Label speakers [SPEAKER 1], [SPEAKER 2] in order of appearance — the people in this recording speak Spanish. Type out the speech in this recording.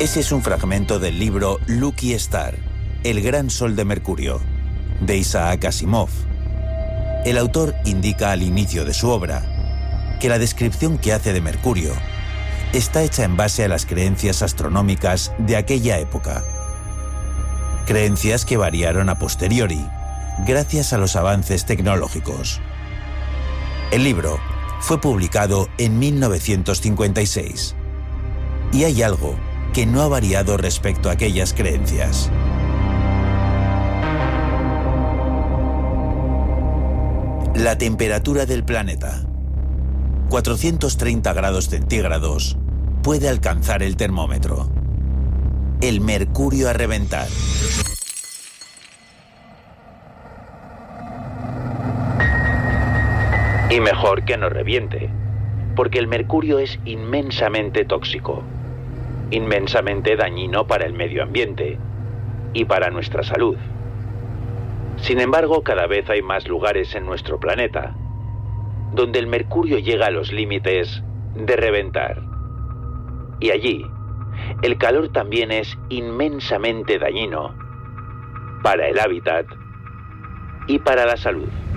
[SPEAKER 1] Ese es un fragmento del libro Lucky Star, El gran sol de Mercurio, de Isaac Asimov. El autor indica al inicio de su obra que la descripción que hace de Mercurio está hecha en base a las creencias astronómicas de aquella época. Creencias que variaron a posteriori, gracias a los avances tecnológicos. El libro fue publicado en 1956 y hay algo que no ha variado respecto a aquellas creencias. La temperatura del planeta. 430 grados centígrados puede alcanzar el termómetro. El mercurio a reventar. Y mejor que no reviente, porque el mercurio es inmensamente tóxico, inmensamente dañino para el medio ambiente y para nuestra salud. Sin embargo, cada vez hay más lugares en nuestro planeta donde el mercurio llega a los límites de reventar. Y allí, el calor también es inmensamente dañino para el hábitat y para la salud.